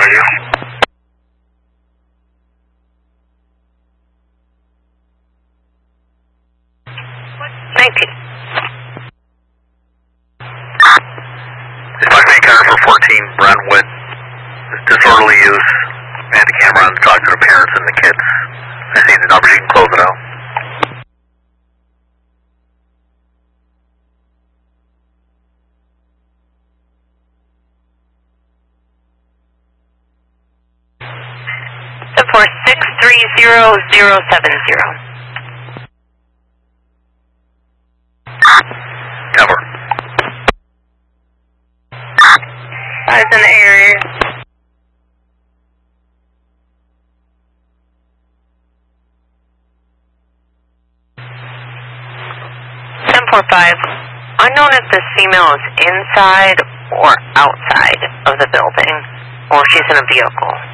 radio. 19. Dispatch main counter for 14 Brentwood. Disorderly use. Man the camera and talk to the parents and the kids. I see the numbers, you can close it out. For 630070. Cover. Eyes in the area. 1045. Unknown if this female is inside or outside of the building, or if she's in a vehicle.